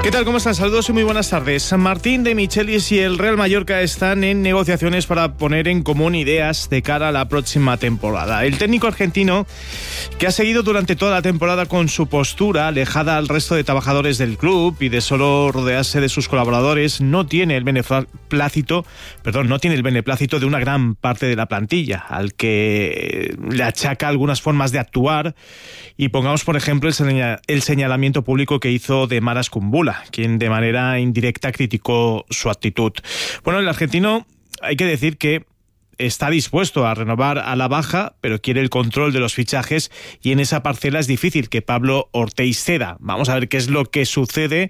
¿Qué tal? ¿Cómo están? Saludos y muy buenas tardes. Martín de Michelis y el Real Mallorca están en negociaciones para poner en común ideas de cara a la próxima temporada. El técnico argentino, que ha seguido durante toda la temporada con su postura alejada al resto de trabajadores del club y de solo rodearse de sus colaboradores, no tiene el beneplácito de una gran parte de la plantilla, al que le achaca algunas formas de actuar. Y pongamos, por ejemplo, el señalamiento público que hizo de Maras Kumbula, quien de manera indirecta criticó su actitud. Bueno, el argentino, hay que decir que está dispuesto a renovar a la baja, pero quiere el control de los fichajes, y en esa parcela es difícil que Pablo Orteiz ceda. Vamos a ver qué es lo que sucede.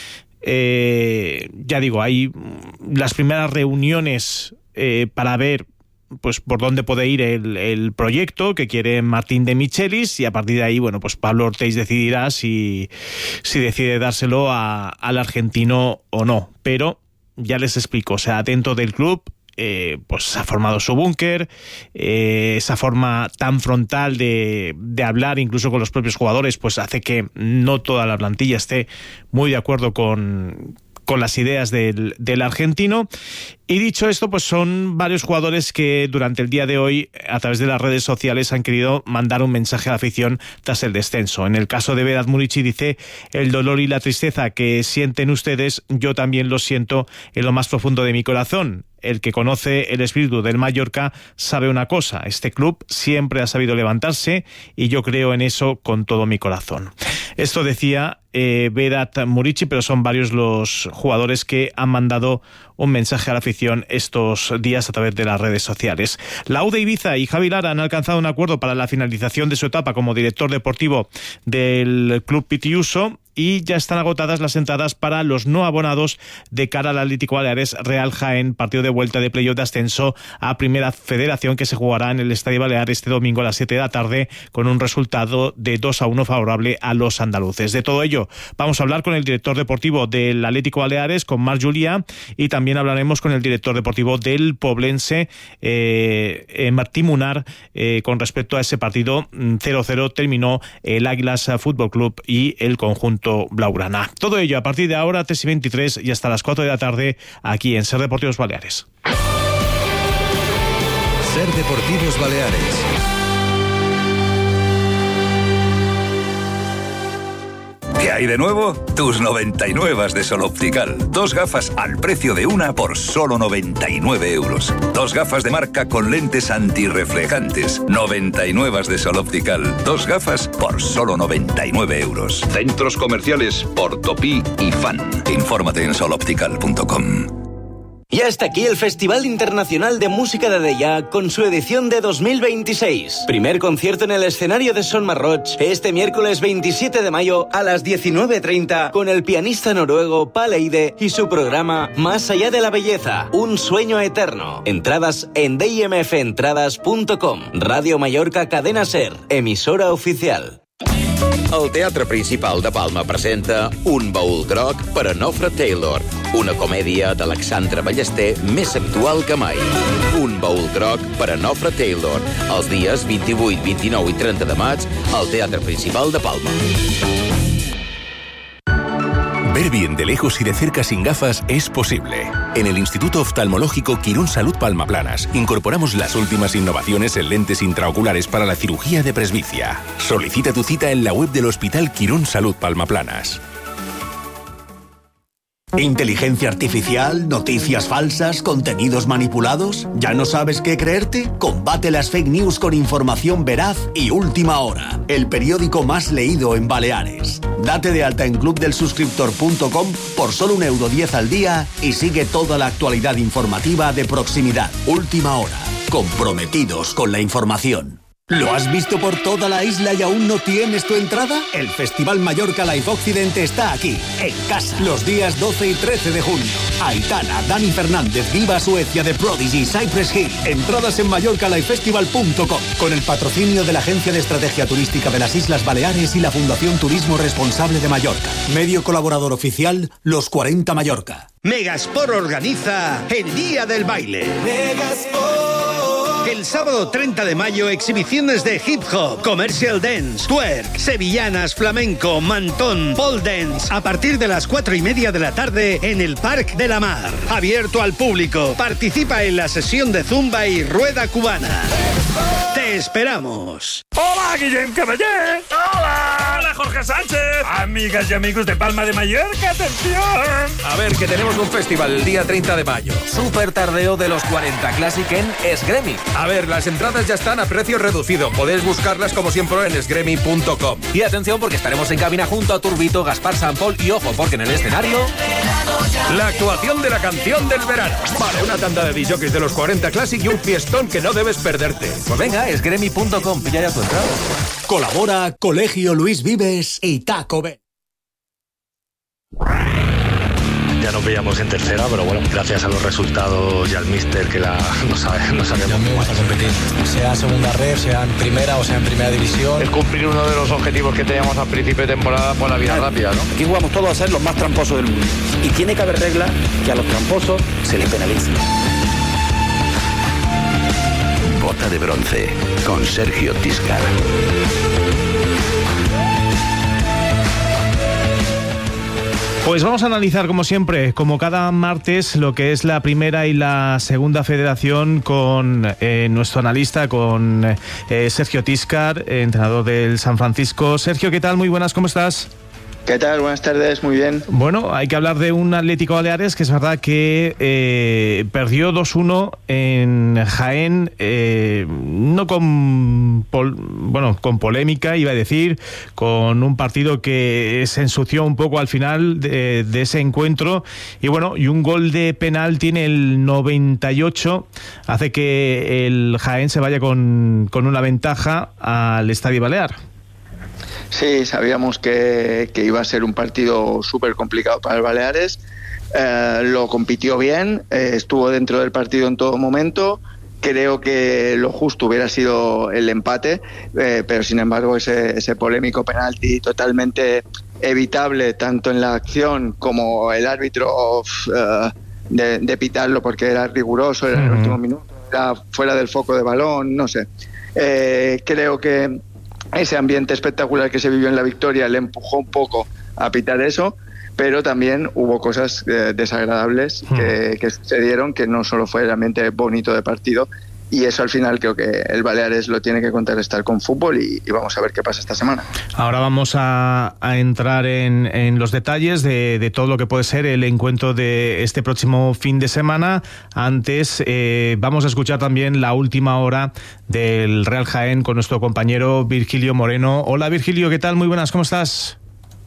Ya digo, hay las primeras reuniones para ver pues por dónde puede ir el proyecto que quiere Martín de Michelis, y a partir de ahí, bueno, pues Pablo Orteiz decidirá si decide dárselo al argentino o no. Pero ya les explico, o sea, dentro del club pues ha formado su búnker, esa forma tan frontal de hablar incluso con los propios jugadores, pues hace que no toda la plantilla esté muy de acuerdo con las ideas del argentino. Y dicho esto, pues son varios jugadores que durante el día de hoy, a través de las redes sociales, han querido mandar un mensaje a la afición tras el descenso. En el caso de Vedat Murici dice: el dolor y la tristeza que sienten ustedes, yo también lo siento en lo más profundo de mi corazón. El que conoce el espíritu del Mallorca sabe una cosa: este club siempre ha sabido levantarse y yo creo en eso con todo mi corazón. Esto decía Vedat Murici, pero son varios los jugadores que han mandado un mensaje a la afición estos días a través de las redes sociales. La U de Ibiza y Javi Lara han alcanzado un acuerdo para la finalización de su etapa como director deportivo del club Pitiuso, y ya están agotadas las entradas para los no abonados de cara al Atlético Baleares Real Jaén, partido de vuelta de playoff de ascenso a Primera Federación, que se jugará en el Estadio Balear este domingo a las 7 de la tarde, con un resultado de 2-1 favorable a los andaluces. De todo ello vamos a hablar con el director deportivo del Atlético Baleares, con Marc Julià, y también hablaremos con el director deportivo del Poblense, Martí Munar, con respecto a ese partido. 0-0 terminó el Águilas Fútbol Club y el conjunto blaugrana. Todo ello a partir de ahora, 3:23 y hasta las 4 de la tarde, aquí en Ser Deportivos Baleares. Ser Deportivos Baleares. ¿Qué hay de nuevo? Tus 99 de Sol Optical. 2 gafas al precio de una por solo 99 euros. 2 gafas de marca con lentes antirreflejantes. 99 de Sol Optical. 2 gafas por solo 99 euros. Centros comerciales Portopí y Fan. Infórmate en soloptical.com. Ya está aquí el Festival Internacional de Música de Deià con su edición de 2026. Primer concierto en el escenario de Son Marroch este miércoles 27 de mayo a las 19:30 con el pianista noruego Paleide y su programa Más allá de la belleza, un sueño eterno. Entradas en dimfentrades.com. Radio Mallorca Cadena Ser, emisora oficial. El Teatre Principal de Palma presenta Un baúl groc per a Nofre Taylor, una comèdia d'Alexandre Ballester més actual que mai. Un baúl groc per a Nofre Taylor, els dies 28, 29 i 30 de maig al Teatre Principal de Palma. Ver bien de lejos y de cerca sin gafas es posible. En el Instituto Oftalmológico Quirón Salud Palma Planas incorporamos las últimas innovaciones en lentes intraoculares para la cirugía de presbicia. Solicita tu cita en la web del Hospital Quirón Salud Palma Planas. ¿Inteligencia artificial? ¿Noticias falsas? ¿Contenidos manipulados? ¿Ya no sabes qué creerte? Combate las fake news con información veraz y Última Hora, el periódico más leído en Baleares. Date de alta en clubdelsuscriptor.com por solo €1.10 al día y sigue toda la actualidad informativa de proximidad. Última Hora, comprometidos con la información. ¿Lo has visto por toda la isla y aún no tienes tu entrada? El Festival Mallorca Live Occident está aquí, en casa, los días 12 y 13 de junio. Aitana, Dani Fernández, Viva Suecia, The Prodigy, Cypress Hill. Entradas en mallorcalifefestival.com, con el patrocinio de la Agencia de Estrategia Turística de las Islas Baleares y la Fundación Turismo Responsable de Mallorca. Medio colaborador oficial, Los 40 Mallorca. Megasport organiza el Día del Baile. Megasport. El sábado 30 de mayo, exhibiciones de hip hop, commercial dance, twerk, sevillanas, flamenco, mantón, pole dance, a partir de las 4:30 de la tarde en el Parc de la Mar. Abierto al público. Participa en la sesión de zumba y rueda cubana. ¡Te esperamos! ¡Hola, Guillem Caballé! ¡Hola! ¡Hola, Jorge Sánchez! Amigas y amigos de Palma de Mallorca, ¡atención! A ver, que tenemos un festival el día 30 de mayo. Super tardeo de los 40 Classic en Esgremi. A ver, las entradas ya están a precio reducido. Podéis buscarlas como siempre en esgremi.com. Y atención, porque estaremos en cabina junto a Turbito, Gaspar Sampol y ojo, porque en el escenario... la actuación de la canción del verano. Vale, una tanda de DJs de los 40 Classic y un fiestón que no debes perderte. Pues venga, esgremi.com, pilla ya tu entrada. Colabora Colegio Luis Vives y Taco Bell. Ya nos veíamos en tercera, pero bueno, gracias a los resultados y al míster que no sabemos. A mí me gusta competir, sea segunda red, sea en primera o sea en primera división. Es cumplir uno de los objetivos que teníamos al principio de temporada por la vida rápida, ¿no? Aquí jugamos todos a ser los más tramposos del mundo. Y tiene que haber reglas que a los tramposos se les penalice. Bota de bronce, con Sergio Tiscar. Pues vamos a analizar, como siempre, como cada martes, lo que es la primera y la segunda federación con nuestro analista, con Sergio Tiscar, entrenador del San Francisco. Sergio, ¿qué tal? Muy buenas, ¿cómo estás? ¿Qué tal? Buenas tardes, muy bien. Bueno, hay que hablar de un Atlético Baleares que es verdad que perdió 2-1 en Jaén, no con polémica, iba a decir, con un partido que se ensució un poco al final de ese encuentro, y bueno, y un gol de penalti en el 98 hace que el Jaén se vaya con una ventaja al Estadio Balear. Sí, sabíamos que iba a ser un partido súper complicado para el Baleares. Lo compitió bien, estuvo dentro del partido en todo momento. Creo que lo justo hubiera sido el empate, pero sin embargo ese polémico penalti totalmente evitable, tanto en la acción como el árbitro de pitarlo porque era riguroso, era en el último minuto, era fuera del foco de balón, no sé. Creo que ese ambiente espectacular que se vivió en la victoria le empujó un poco a pitar eso, pero también hubo cosas desagradables que sucedieron, que no solo fue el ambiente bonito de partido, y eso al final creo que el Baleares lo tiene que contrarrestar con fútbol y vamos a ver qué pasa esta semana. Ahora vamos a entrar en los detalles de todo lo que puede ser el encuentro de este próximo fin de semana. Antes vamos a escuchar también la última hora del Real Jaén con nuestro compañero Virgilio Moreno. Hola Virgilio, ¿qué tal? Muy buenas, ¿cómo estás?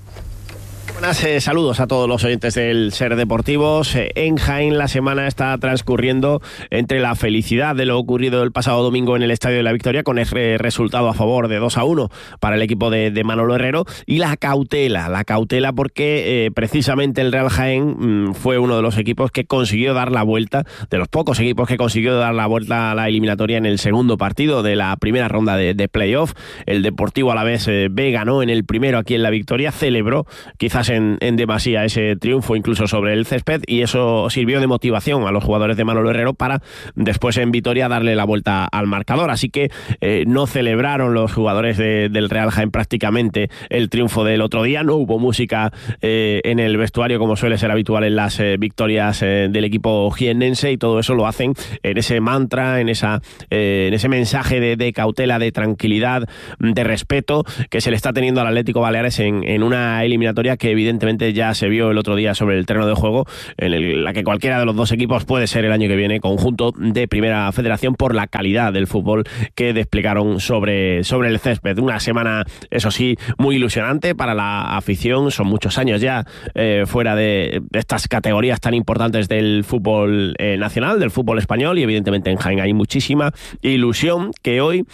Buenas, saludos a todos los oyentes del Ser Deportivos. En Jaén la semana está transcurriendo entre la felicidad de lo ocurrido el pasado domingo en el Estadio de la Victoria, con ese resultado a favor de 2-1 para el equipo de Manolo Herrero, y la cautela porque precisamente el Real Jaén fue uno de los equipos que consiguió dar la vuelta, de los pocos equipos que consiguió dar la vuelta a la eliminatoria en el segundo partido de la primera ronda de playoff. El Deportivo Alavés B ganó en el primero aquí en la Victoria, celebró quizás en demasía ese triunfo incluso sobre el césped, y eso sirvió de motivación a los jugadores de Manolo Herrero para después en Vitoria darle la vuelta al marcador. Así que no celebraron los jugadores del Real Jaén prácticamente el triunfo del otro día, no hubo música en el vestuario como suele ser habitual en las victorias del equipo jiennense, y todo eso lo hacen en ese mantra, en ese mensaje de cautela, de tranquilidad, de respeto que se le está teniendo al Atlético Baleares en una eliminatoria que evidentemente ya se vio el otro día sobre el terreno de juego, en la que cualquiera de los dos equipos puede ser el año que viene conjunto de Primera Federación por la calidad del fútbol que desplegaron sobre el césped. Una semana, eso sí, muy ilusionante para la afición. Son muchos años ya fuera de estas categorías tan importantes del fútbol nacional, del fútbol español, y evidentemente en Jaén hay muchísima ilusión que hoy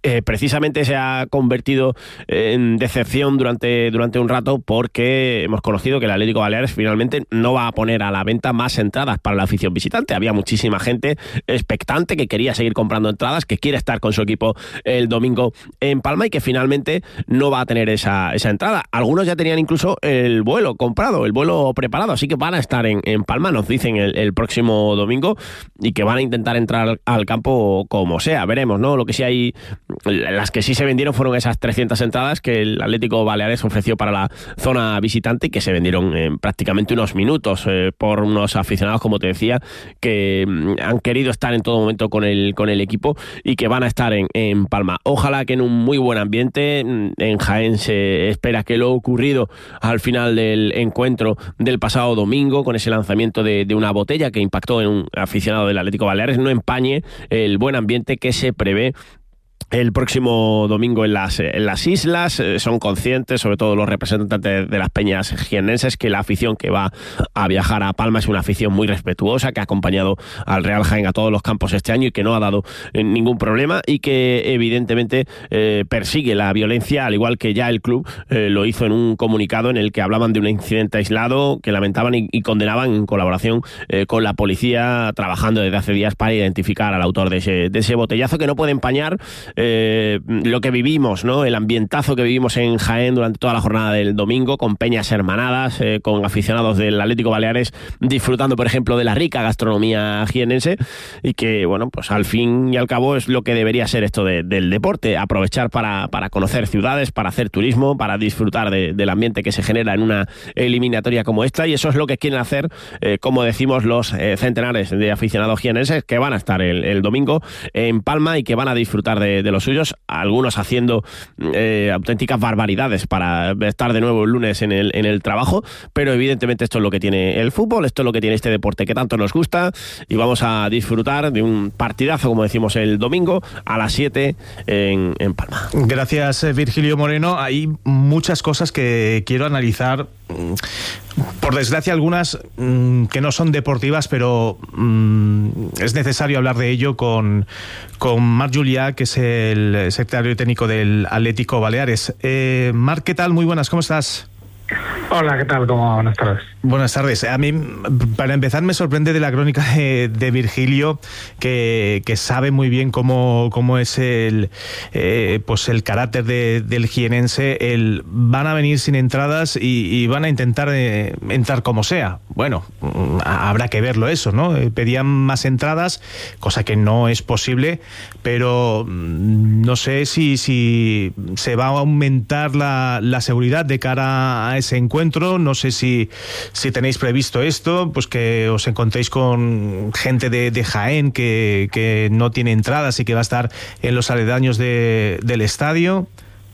precisamente se ha convertido en decepción durante un rato, porque hemos conocido que el Atlético Baleares finalmente no va a poner a la venta más entradas para la afición visitante. Había muchísima gente expectante que quería seguir comprando entradas, que quiere estar con su equipo el domingo en Palma, y que finalmente no va a tener esa entrada. Algunos ya tenían incluso el vuelo comprado, el vuelo preparado, así que van a estar en Palma, nos dicen el próximo domingo, y que van a intentar entrar al campo como sea. Veremos, ¿no? Lo que sí hay, las que sí se vendieron fueron esas 300 entradas que el Atlético Baleares ofreció para la zona visitante, y que se vendieron en prácticamente unos minutos por unos aficionados, como te decía, que han querido estar en todo momento con el equipo, y que van a estar en Palma. Ojalá que en un muy buen ambiente. En Jaén se espera que lo ocurrido al final del encuentro del pasado domingo, con ese lanzamiento de una botella que impactó en un aficionado del Atlético Baleares, no empañe el buen ambiente que se prevé el próximo domingo en las islas. Son conscientes, sobre todo los representantes de las peñas jiennenses, que la afición que va a viajar a Palma es una afición muy respetuosa, que ha acompañado al Real Jaén a todos los campos este año y que no ha dado ningún problema, y que evidentemente persigue la violencia, al igual que ya el club lo hizo en un comunicado en el que hablaban de un incidente aislado que lamentaban y condenaban, en colaboración con la policía, trabajando desde hace días para identificar al autor de ese botellazo, que no puede empañar lo que vivimos, ¿no? El ambientazo que vivimos en Jaén durante toda la jornada del domingo, con peñas hermanadas, con aficionados del Atlético Baleares disfrutando, por ejemplo, de la rica gastronomía jiennense, y que, bueno, pues al fin y al cabo es lo que debería ser esto del deporte: aprovechar para conocer ciudades, para hacer turismo, para disfrutar del ambiente que se genera en una eliminatoria como esta, y eso es lo que quieren hacer, como decimos, los centenares de aficionados jiennenses que van a estar el domingo en Palma, y que van a disfrutar de los suyos, algunos haciendo auténticas barbaridades para estar de nuevo el lunes en el trabajo, pero evidentemente esto es lo que tiene el fútbol, esto es lo que tiene este deporte que tanto nos gusta, y vamos a disfrutar de un partidazo, como decimos, el domingo a las 7 en Palma. Gracias, Virgilio Moreno. Hay muchas cosas que quiero analizar, por desgracia algunas que no son deportivas, pero es necesario hablar de ello con Marc Julià, que es el secretario técnico del Atlético Baleares. Marc, ¿qué tal? Muy buenas, ¿cómo estás? Hola, ¿qué tal? ¿Cómo? Buenas tardes. Buenas tardes. A mí, para empezar, me sorprende de la crónica de Virgilio, que sabe muy bien cómo es el carácter del jienense. Van a venir sin entradas y van a intentar entrar como sea. Bueno, habrá que verlo eso, ¿no? Pedían más entradas, cosa que no es posible, pero no sé si se va a aumentar la seguridad de cara a ese encuentro. No sé si tenéis previsto esto, pues que os encontréis con gente de Jaén que no tiene entradas y que va a estar en los aledaños del estadio.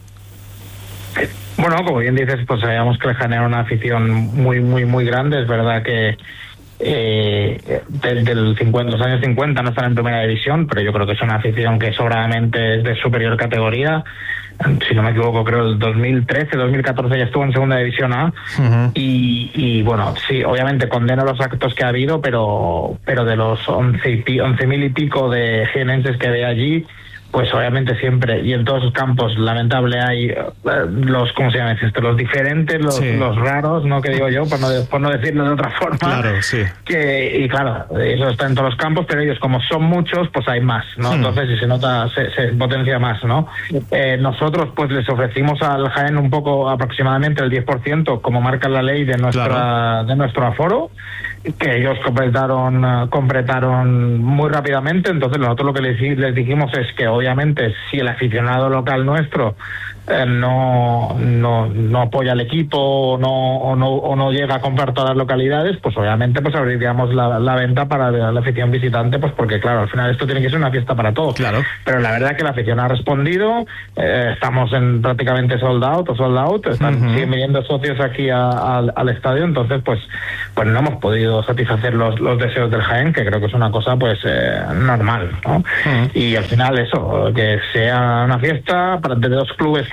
Bueno, como bien dices, pues sabíamos que el Jaén era una afición muy, muy, muy grande. Es verdad que desde los años 50 no están en primera división, pero yo creo que es una afición que sobradamente es de superior categoría. Si no me equivoco, creo el 2013, 2014 ya estuvo en segunda división A. Uh-huh. Y bueno, sí, obviamente condeno los actos que ha habido, pero de los 11.000 y pico de jienenses que ve allí, pues obviamente siempre, y en todos los campos, lamentable, hay ¿cómo se llama esto? Los diferentes, los raros, ¿no? Que digo yo, por no decirlo de otra forma. Claro, sí. Y claro, eso está en todos los campos, pero ellos, como son muchos, pues hay más, ¿no? Entonces, si se nota, se potencia más, ¿no? Nosotros, pues les ofrecimos al Jaén un poco, aproximadamente el 10%, como marca la ley de nuestro aforo, que ellos completaron muy rápidamente. Entonces nosotros lo que les dijimos es que obviamente si el aficionado local nuestro no apoya al equipo o no llega a comprar todas las localidades, pues obviamente pues abriríamos la venta para la afición visitante, pues porque claro, al final esto tiene que ser una fiesta para todos. Claro. Pero la verdad que la afición ha respondido, estamos en prácticamente sold out, siguen viniendo socios aquí al estadio, entonces pues no hemos podido satisfacer los deseos del Jaén, que creo que es una cosa pues normal, ¿no? Y al final eso, que sea una fiesta de dos clubes que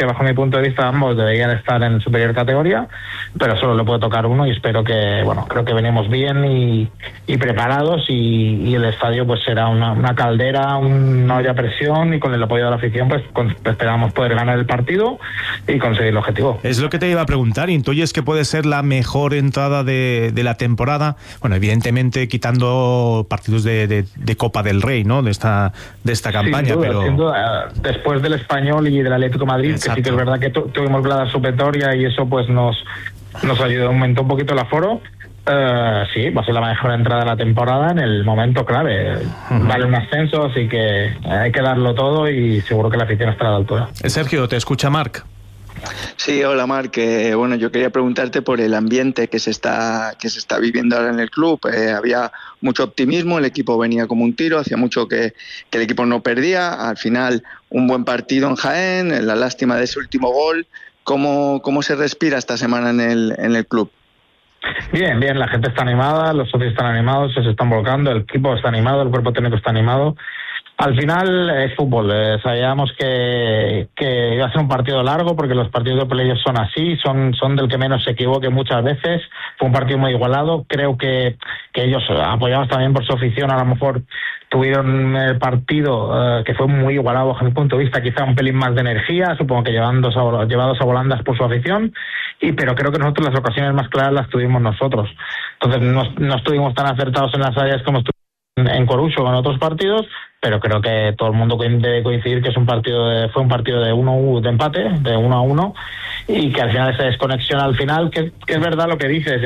que bajo mi punto de vista ambos deberían estar en superior categoría, pero solo le puede tocar uno y espero que, bueno, creo que venimos bien y preparados y el estadio pues será una caldera, una olla a presión, y con el apoyo de la afición pues esperamos poder ganar el partido y conseguir el objetivo. Es lo que te iba a preguntar. ¿Intuyes que puede ser la mejor entrada de la temporada? Bueno, evidentemente quitando partidos de Copa del Rey, ¿no? De esta campaña, sin duda, después del Español y del Atlético de Madrid. Exacto. Que sí que es verdad que tuvimos la supletoria y eso pues nos ayudó, aumentó un poquito el aforo. Sí, va a ser la mejor entrada de la temporada en el momento clave. Vale un ascenso, así que hay que darlo todo y seguro que la afición estará a la altura. Sergio, te escucha Marc. Sí, hola Marc. Bueno, yo quería preguntarte por el ambiente que se está viviendo ahora en el club. Había mucho optimismo, el equipo venía como un tiro, hacía mucho que el equipo no perdía. Al final, un buen partido en Jaén, la lástima de ese último gol. ¿Cómo se respira esta semana en el club? Bien, la gente está animada, los socios están animados, se están volcando, el equipo está animado, el cuerpo técnico está animado. Al final es fútbol, sabíamos que iba a ser un partido largo porque los partidos de playoff son así, son del que menos se equivoque muchas veces. Fue un partido muy igualado, creo que ellos, apoyados también por su afición, a lo mejor tuvieron el partido que fue muy igualado bajo mi punto de vista, quizá un pelín más de energía, supongo que llevados a volandas por su afición, pero creo que nosotros las ocasiones más claras las tuvimos nosotros. Entonces no estuvimos tan acertados en las áreas como estuvimos en Coruso o en otros partidos, pero creo que todo el mundo debe coincidir que fue un partido de 1-1, de empate, de 1-1, y que al final esa desconexión al final, que es verdad lo que dices,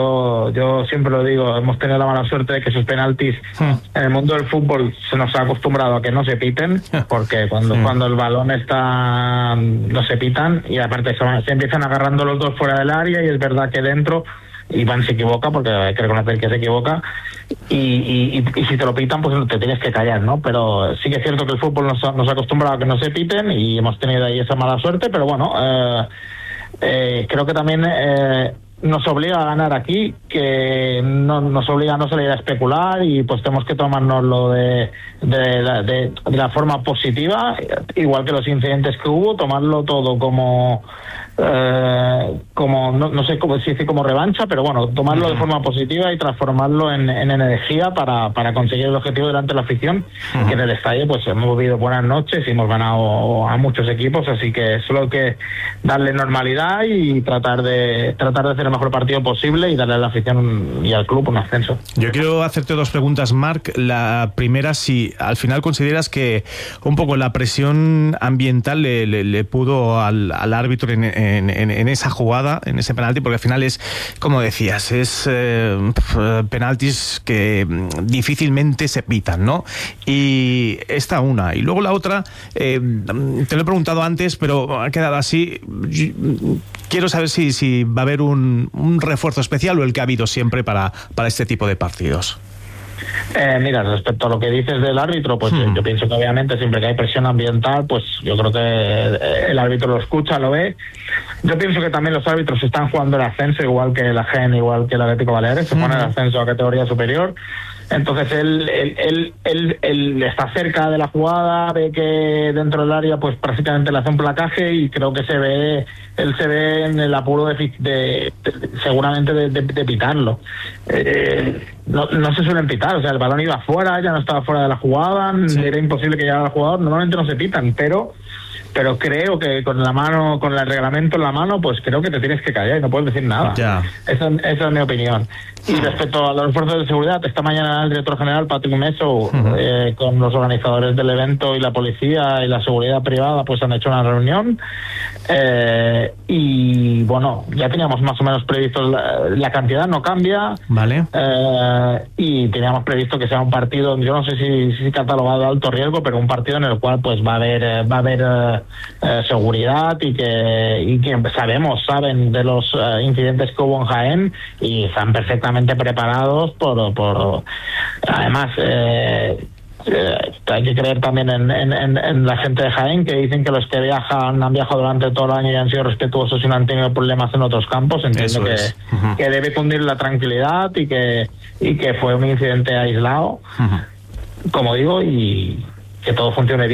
yo siempre lo digo, hemos tenido la mala suerte de que esos penaltis en el mundo del fútbol se nos ha acostumbrado a que no se piten, porque cuando el balón está no se pitan, y aparte se empiezan agarrando los dos fuera del área, y es verdad que dentro Iván se equivoca, porque hay que reconocer que se equivoca, y si te lo pitan pues te tienes que callar, ¿no? Pero sí que es cierto que el fútbol nos ha acostumbrado a que no se piten y hemos tenido ahí esa mala suerte, pero bueno, creo que también nos obliga a ganar aquí, que nos obliga a no salir a especular, y pues tenemos que tomárnoslo de la forma positiva, igual que los incidentes que hubo, tomarlo todo como no sé cómo se dice, como revancha, pero bueno, tomarlo de forma positiva y transformarlo en energía para conseguir el objetivo delante de la afición, que en el estadio pues hemos vivido buenas noches y hemos ganado a muchos equipos, así que solo hay que darle normalidad y tratar de hacer el mejor partido posible y darle a la afición y al club un ascenso. Yo quiero hacerte dos preguntas, Marc. La primera, si al final consideras que un poco la presión ambiental le pudo al árbitro en esa jugada, en ese penalti, porque al final es, como decías, es penaltis que difícilmente se pitan, ¿no? Y esta una. Y luego la otra, te lo he preguntado antes, pero ha quedado así. Quiero saber si va a haber un refuerzo especial o el que ha habido siempre para este tipo de partidos. Mira, respecto a lo que dices del árbitro, pues yo pienso que obviamente siempre que hay presión ambiental, pues yo creo que el árbitro lo escucha, lo ve. Yo pienso que también los árbitros están jugando el ascenso, igual que la Jaén, igual que el Atlético Baleares, se pone el ascenso a categoría superior. Entonces él está cerca de la jugada, ve que dentro del área pues prácticamente le hace un placaje, y creo que él se ve en el apuro seguramente de pitarlo. No se suelen pitar, o sea, el balón iba fuera, ya no estaba fuera de la jugada, era imposible que llegara al jugador, normalmente no se pitan, pero creo que con el reglamento en la mano, pues creo que te tienes que callar y no puedes decir nada. Esa es mi opinión. Y respecto a los esfuerzos de seguridad, esta mañana el director general, Patrick Meso, con los organizadores del evento y la policía y la seguridad privada, pues han hecho una reunión, y bueno, ya teníamos más o menos previsto, la cantidad no cambia, vale, y teníamos previsto que sea un partido, yo no sé si catalogado de alto riesgo, pero un partido en el cual pues va a haber seguridad, y que saben de los incidentes que hubo en Jaén, y están perfectamente preparados además hay que creer también en la gente de Jaén, que dicen que los que han viajado durante todo el año y han sido respetuosos y no han tenido problemas en otros campos. Entiendo que debe cundir la tranquilidad, y que fue un incidente aislado, como digo, y que todo funcione bien.